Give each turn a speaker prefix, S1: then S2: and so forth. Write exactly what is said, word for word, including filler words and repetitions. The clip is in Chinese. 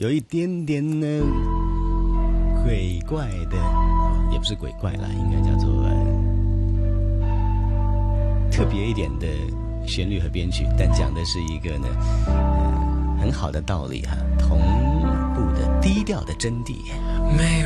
S1: 有一点点呢鬼怪的，也不是鬼怪啦，应该叫做、呃、特别一点的旋律和编曲，但讲的是一个呢、呃、很好的道理哈，同步的低调的真谛。没有